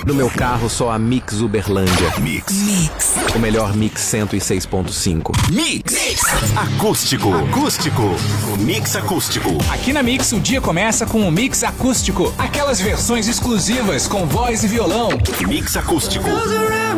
No meu carro, só a Mix Uberlândia. Mix. O melhor Mix 106.5. Mix. Acústico. O Mix Acústico. Aqui na Mix, o dia começa com o Mix Acústico. Aquelas versões exclusivas com voz e violão. Mix Acústico.